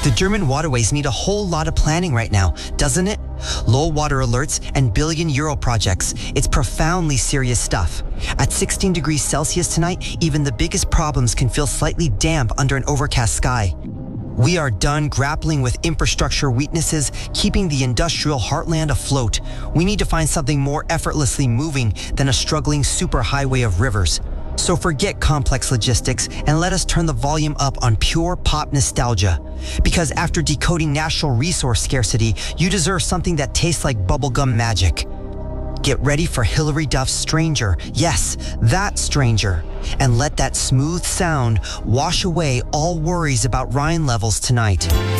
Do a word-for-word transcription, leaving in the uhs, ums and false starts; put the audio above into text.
The German waterways need a whole lot of planning right now, doesn't it? Low water alerts and billion euro projects. It's profoundly serious stuff. At sixteen degrees Celsius tonight, even the biggest problems can feel slightly damp under an overcast sky. We are done grappling with infrastructure weaknesses, keeping the industrial heartland afloat. We need to find something more effortlessly moving than a struggling superhighway of rivers. So forget complex logistics and let us turn the volume up on pure pop nostalgia. Because after decoding natural resource scarcity, you deserve something that tastes like bubblegum magic. Get ready for Hilary Duff's Stranger. Yes, that Stranger. And let that smooth sound wash away all worries about Rhine levels tonight.